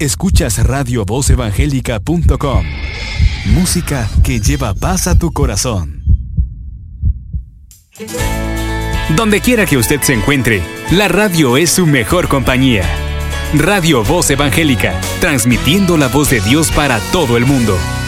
Escuchas radiovozevangelica.com. Música que lleva paz a tu corazón. Donde quiera que usted se encuentre, la radio es su mejor compañía. Radio Voz Evangélica, transmitiendo la voz de Dios para todo el mundo.